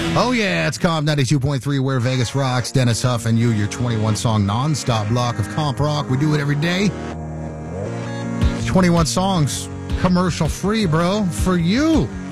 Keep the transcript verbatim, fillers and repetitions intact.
Oh, yeah, it's Comp ninety-two point three, where Vegas rocks. Dennis Huff and you, your twenty-one song non-stop block of Comp Rock. We do it every day. twenty-one songs, commercial free, bro, for you.